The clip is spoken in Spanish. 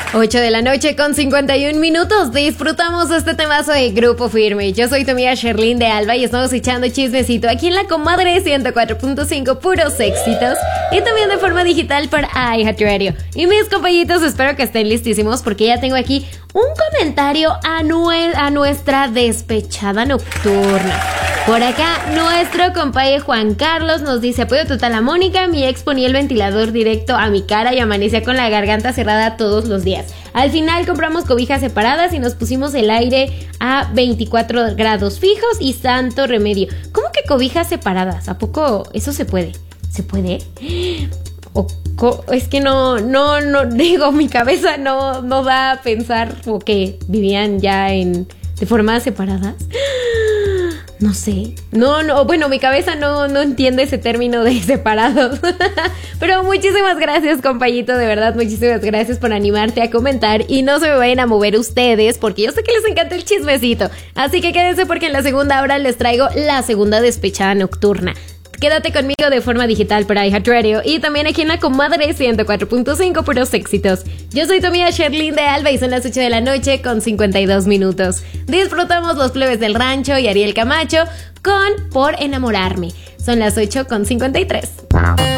8 de la noche con 51 minutos. Disfrutamos este temazo de Grupo Firme. Yo soy tu amiga Sherlyn de Alba y estamos echando chismecito aquí en la Comadre 104.5, puros éxitos. Y también de forma digital por iHeartRadio. Y mis compañitos, espero que estén listísimos porque ya tengo aquí un comentario a nuestra despechada nocturna. Por acá, nuestro compadre Juan Carlos nos dice: apoyo total a Mónica, mi ex ponía el ventilador directo a mi cara y amanecía con la garganta cerrada todos los días. Al final compramos cobijas separadas y nos pusimos el aire a 24 grados fijos y santo remedio. ¿Cómo que cobijas separadas? ¿A poco eso se puede? ¿Se puede? Es que no, digo, mi cabeza no da a pensar o que vivían ya de formas separadas. No sé. Bueno, mi cabeza no entiende ese término de separados. Pero muchísimas gracias, compañito, de verdad, muchísimas gracias por animarte a comentar. Y no se me vayan a mover ustedes, porque yo sé que les encanta el chismecito. Así que quédense porque en la segunda hora les traigo la segunda despechada nocturna. Quédate conmigo de forma digital por iHeartRadio y también aquí en la Comadre 104.5, puros éxitos. Yo soy tu amiga Sherlyn de Alba y son las 8 de la noche con 52 minutos. Disfrutamos Los Plebes del Rancho y Ariel Camacho con Por Enamorarme. Son las 8 con 53.